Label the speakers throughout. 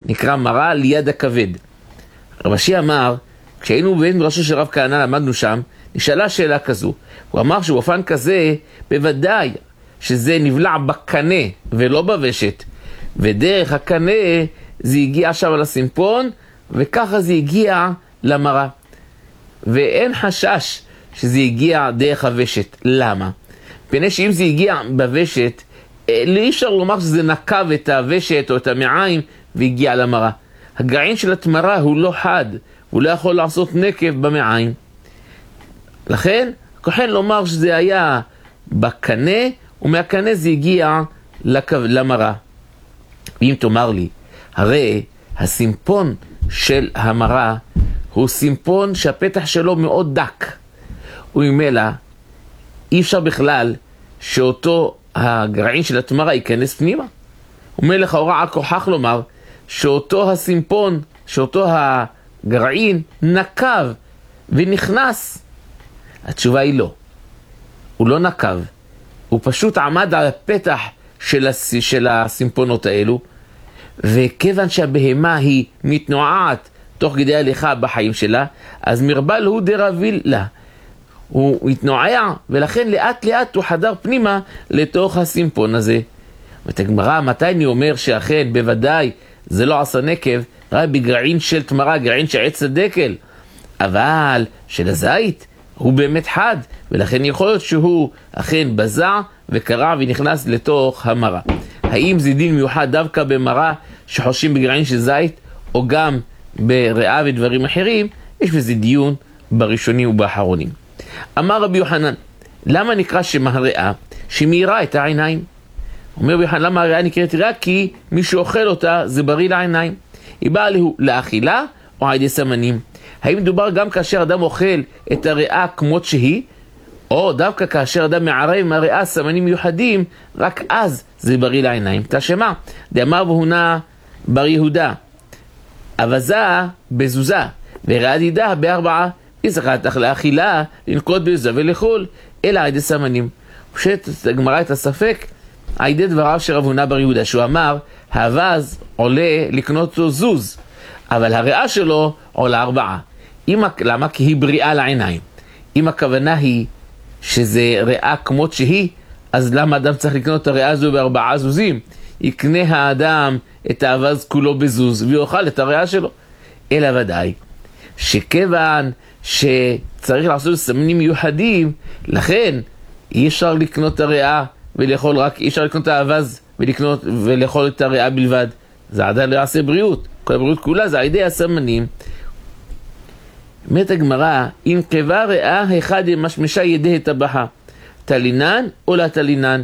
Speaker 1: נקרא מרה ליד הכבד. רבשי אמר, כשהיינו בבית מדרשו של רב כהנא למדנו שם, נשאלה שאלה כזו. הוא אמר שבאופן כזה, בוודאי שזה נבלע בקנה ולא בוושת, ודרך הקנה זה הגיע עכשיו על הסימפון, וככה זה הגיע למרה. ואין חשש שזה הגיע דרך הוושת. למה? מפני שאם זה הגיע בוושת, לא אפשר לומר שזה נקב את הוושת או את המעיים והגיע למרה. הגרעין של התמרה הוא לא חד, הוא לא יכול לעשות נקב במעיים. לכן, כוחן לומר שזה היה בקנה, ומהקנה זה הגיע למרה. ואם תאמר לי, הרי הסימפון של המרה הוא סימפון שהפתח שלו מאוד דק. וממילא אי אפשר בכלל שאותו הגרעין של התמרה ייכנס פנימה. ומלך ההוראה כוחך לומר שאותו הסימפון, שאותו הגרעין נקב ונכנס. התשובה היא לא. הוא לא נקב. הוא פשוט עמד על הפתח של הסימפונות האלו, וכיוון שהבהמה היא מתנועעת תוך כדי הליכה בחיים שלה, אז מרבל הוא דרביל לה. הוא התנועע, ולכן לאט לאט הוא חדר פנימה לתוך הסימפון הזה. ותגמרה, מתי אני אומר שאכן בוודאי זה לא עשה נקב, רק בגרעין של תמרה, גרעין של עץ הדקל. אבל של הזית הוא באמת חד, ולכן יכול להיות שהוא אכן בזע וקרע ונכנס לתוך המרה. האם זה דין מיוחד דווקא במרה שחושים בגרעין של זית, או גם בריאה ודברים אחרים? יש בזה דיון בראשונים ובאחרונים. אמר רבי יוחנן, למה נקרא שם הריאה? שמאירה את העיניים. אומר רבי יוחנן, למה הריאה נקראת ריאה? כי מי שאוכל אותה זה בריא לעיניים. היא באה לאכילה או על ידי סמנים. האם מדובר גם כאשר אדם אוכל את הריאה כמות שהיא, או דווקא כאשר אדם מערב עם הריאה סמנים מיוחדים, רק אז זה בריא לעיניים? תשמע, דאמר והונה בר יהודה, אבזה בזוזה, וריאה דידה בארבעה, יזכת לאכילה, לנקוט בזוזה ולאכול, אלא על ידי סמנים. פשוט הגמרא את הספק, על ידי דבריו של רב הונה בר יהודה, שהוא אמר, האבז עולה לקנות לו זוז, אבל הריאה שלו עולה 4. למה? כי היא בריאה לעיניים. אם הכוונה היא שזה ריאה כמות שהיא, אז למה אדם צריך לקנות את הריאה הזו ב4 זוזים? יקנה האדם את האבז כולו בזוז ויאכל את הריאה שלו. אלא ודאי שכיוון שצריך לעשות סמנים מיוחדים, לכן אי אפשר לקנות את הריאה ולאכול רק, אי אפשר לקנות את האבז ולאכול את הריאה בלבד. זה עדיין לא יעשה בריאות. כל הבריאות כולה זה על ידי הסמנים. אומרת הגמרא, אם קבה ריאה אחד משמשה ידי הטבחה, תלינן או לא תלינן?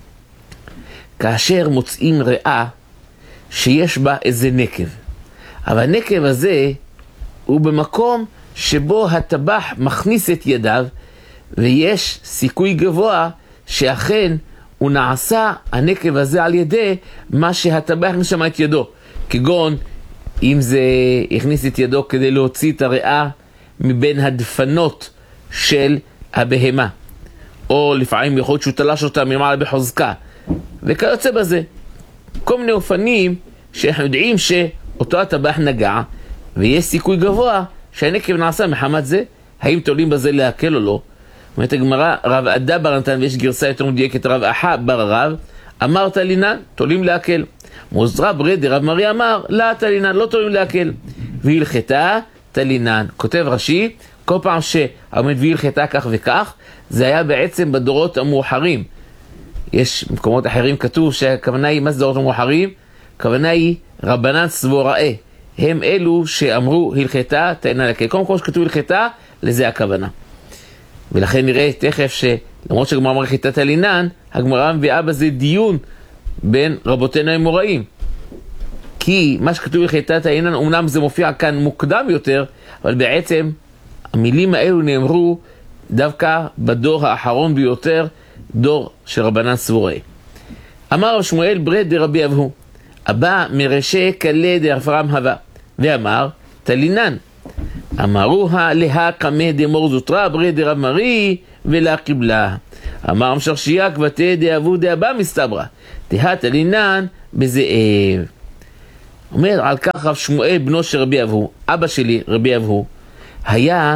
Speaker 1: כאשר מוצאים ריאה שיש בה איזה נקב, אבל הנקב הזה הוא במקום שבו הטבח מכניס את ידיו, ויש סיכוי גבוה שאכן הוא נעשה הנקב הזה על ידי מה שהטבח הכניס שם את ידו, כגון אם זה הכניס את ידו כדי להוציא את הריאה מבין הדפנות של הבהמה, או לפעמים יכול להיות שהוא תלש אותה ממעלה בחוזקה, וכיוצא בזה. כל מיני אופנים שאנחנו יודעים שאותו הטבח נגע, ויש סיכוי גבוה שהנקב נעשה מחמת זה. האם תולים בזה להקל או לא? אומרת הגמרא, רב עדה בר נתן, ויש גרסה יותר מדויקת, רב אחא בר רב, אמר תלינן, תולים להקל. מוזרא ברדי רב מרי אמר, לא תלינן, לא תולים להקל. והלכתה תלינן. כותב רש"י, כל פעם שעומד והלכתה כך וכך, זה היה בעצם בדורות המאוחרים. יש מקומות אחרים כתוב שהכוונה היא, מה זה דורות המאוחרים? הכוונה היא רבנן סבוראי. הם אלו שאמרו הלכתה תלינן להקל. קודם כל שכתוב הלכתה, לזה הכוונה. ולכן נראה תכף שלמרות שהגמרא אמרה הלכתה תלינן, הגמרא מביאה בזה דיון בין רבותינו האמוראים. כי מה שכתוב הלכתה תלינן, אומנם זה מופיע כאן מוקדם יותר, אבל בעצם המילים האלו נאמרו דווקא בדור האחרון ביותר, דור של רבנן סבוראי. אמר רב שמואל ברד דרבי אבהו, הבא מרשי קלה דאפרם הווה, ואמר תלינן. אמרוה לה קמא דמור זוטרא ברד דרב מרי ולה קיבלה. אמר משרשיה כבתי דאבו דאבא מסתברא, תהא תלינן בזאב. אומר על כך רב שמואל בנו של רבי אבהו, אבא שלי רבי אבהו, היה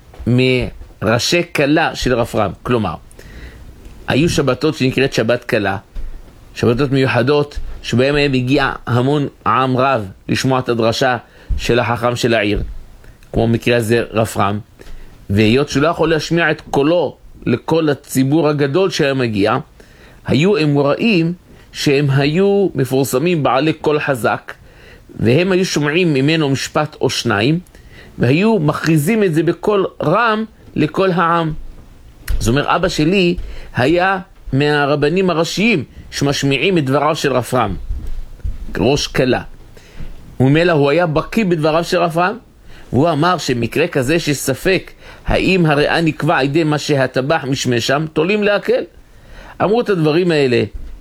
Speaker 1: מראשי קלה של רפרם. כלומר, היו שבתות שנקראת שבת קלה, שבתות מיוחדות שבהם הגיע המון עם רב לשמוע את הדרשה של החכם של העיר, כמו מקרה הזה רפרם, והיות שהוא לא יכול להשמיע את קולו לכל הציבור הגדול שהיה מגיע, היו אמוראים שהם היו מפורסמים בעלי קול חזק, והם היו שומעים ממנו משפט או שניים, והיו מכריזים את זה בקול רם לכל העם. זאת אומרת, אבא שלי היה מהרבנים הראשיים שמשמיעים את דבריו של רפרם, ראש קלה. וממילא הוא היה בקיא בדבריו של רפרם, והוא אמר שמקרה כזה שספק האם הריאה נקבע על ידי מה שהטבח משמש שם, תולים להקל. אמרו את הדברים האלה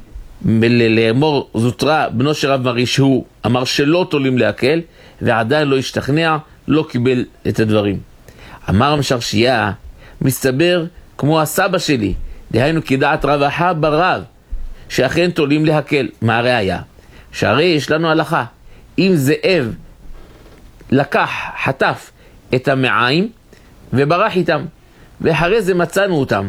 Speaker 1: לאמור זוטרה בנו של רב מריש, הוא אמר שלא תולים להקל, ועדיין לא השתכנע, לא קיבל את הדברים. אמר המשרשייה, מסתבר כמו הסבא שלי, דהיינו כדעת רב אחא ברב, שאכן תולים להקל. מה הראיה? שהרי יש לנו הלכה, אם זאב לקח, חטף את המעיים וברח איתם, ואחרי זה מצאנו אותם,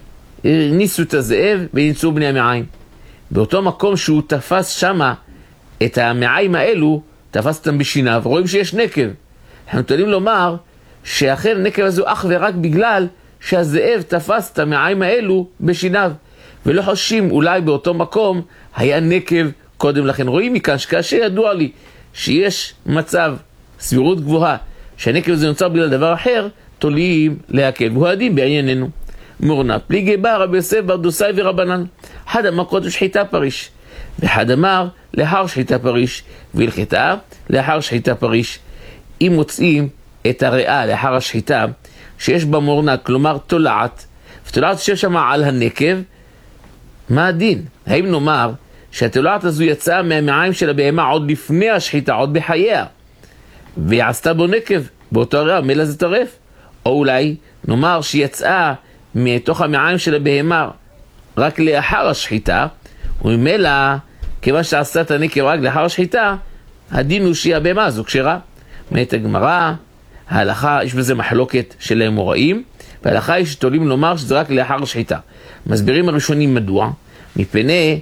Speaker 1: ניסו את הזאב וניסו בני המעיים. באותו מקום שהוא תפס שמה את המעיים האלו, תפס אותם בשיניו, רואים שיש נקב. אנחנו יכולים לומר שאכן הנקב הזה אך ורק בגלל שהזאב תפס את המעיים האלו בשיניו, ולא חושבים אולי באותו מקום היה נקב קודם לכן. רואים מכאן שכאשר ידוע לי שיש מצב, סבירות גבוהה, שהנקב הזה נוצר בגלל דבר אחר, תולים להקל. והוא הדין בענייננו. מורנה פליגי בא רבי יוסף בר דוסאי ורבנן, אחד אמר קודם שחיטה פריש, ואחד אמר לאחר שחיטה פריש, והלכתה לאחר שחיטה פריש. אם מוצאים את הריאה לאחר השחיטה שיש בה מורנה, כלומר תולעת, ותולעת שיש שם על הנקב, מה הדין? האם נאמר שהתולעת הזו יצאה מהמעיים של הבהמה עוד לפני השחיטה, עוד בחייה, ועשתה בו נקב, באותו הריאה, מילא זה טרף? או אולי נאמר שיצאה מתוך המעיים של הבהמה רק לאחר השחיטה, וממילא כיוון שעשתה את הנקב רק לאחר השחיטה, הדין הוא שהיא הבהמה הזו כשרה. מאת הגמרא, ההלכה, יש בזה מחלוקת של האמוראים, וההלכה היא שתולים לומר שזה רק לאחר השחיטה. מסבירים הראשונים מדוע? מפני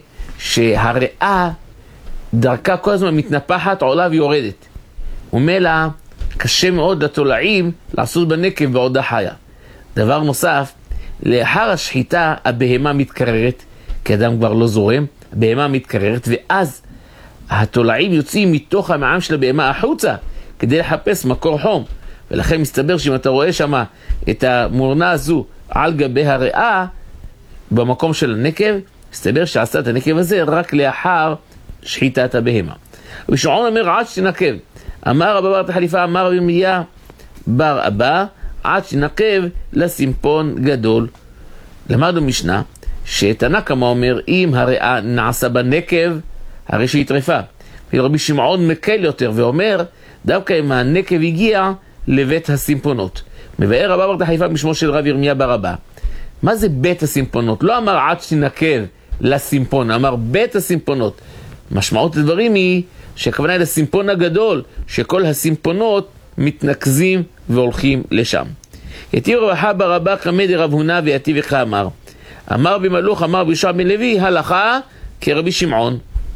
Speaker 1: שהריאה דרכה כל הזמן מתנפחת, עולה ויורדת. וממילא קשה מאוד לתולעים לעשות בנקב בעודה חיה. דבר נוסף, לאחר השחיטה הבהמה מתקררת, כי אדם כבר לא זורם, הבהמה מתקררת, ואז התולעים יוצאים מתוך המעיים של הבהמה החוצה, כדי לחפש מקור חום. ולכן מסתבר שאם אתה רואה שם את המורנה הזו על גבי הריאה, במקום של הנקב, מסתבר שעשה את הנקב הזה רק לאחר שחיטת הבהמה. ושמעון אומר עד שתנקב. אמר רבא בר תחליפה, אמר ירמיה בר אבא, עד שנקב לסימפון גדול. למדנו משנה שתנא קמא אומר, אם הריאה נעשה בנקב, הרי שהיא טרפה. ורבי שמעון מקל יותר ואומר, דווקא אם הנקב הגיע לבית הסימפונות. מבאר רבא בר תחליפה משמו של רב ירמיה בר אבא. מה זה בית הסימפונות? לא אמר עד שנקב לסימפון, אמר בית הסימפונות. משמעות הדברים היא שהכוונה היא לסימפון הגדול, שכל הסימפונות מתנקזים והולכים לשם. יתיר רבחה ברבה קמא דרב הונא ויתיב איך אמר. אמר במלוך, אמר בישוע בן לוי, הלכה כרבי שמעון.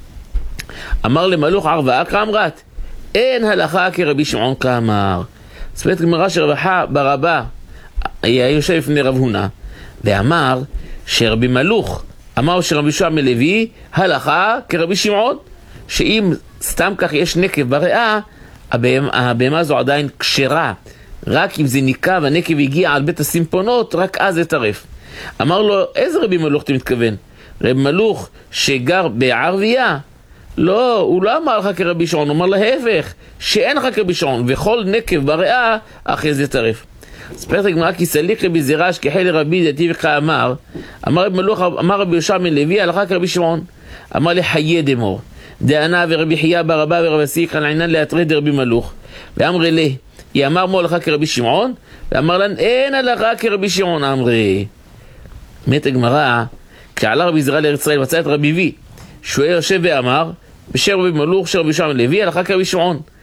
Speaker 1: אמר למלוך ערווה כאמרת, אין הלכה כרבי שמעון כאמר. ספרת גמרא שרבחה ברבה היה יושב לפני רב הונא, ואמר שרבי מלוך אמר שרבי ישוע בן לוי, הלכה כרבי שמעון, שאם סתם כך יש נקב בריאה, הבהמה הזו עדיין כשרה, רק אם זה ניקה והנקב הגיע על בית הסימפונות, רק אז זה טרף. אמר לו, איזה רבי מלוך אתה מתכוון? רבי מלוך שגר בערבייה? לא, הוא לא אמר לך כרבי שמעון, הוא אמר להפך, שאין לך כרבי שמעון, וכל נקב בריאה אחרי זה טרף. ספרת הגמרא כי סליחי בזירש כחי לרבי דתי וכך אמר רבי מלוך, אמר רבי ישוע בן לוי, הלכה כרבי שמעון. אמר לחיי דמור דענה ורבי חייא בר אבא ורבי סיק על עינן להטריד רבי מלוך, ואמרי לי, היא אמר מו הלכה כרבי שמעון, ואמר לן אין הלכה כרבי שמעון. אמרי מת הגמרא, כשעלה רבי זירא לארץ ישראל מצא את רבי וי שהוא היה יושב ואמר, בשם רבי מלוך, שרבי שמעון לוי, הלכה כרבי שמעון.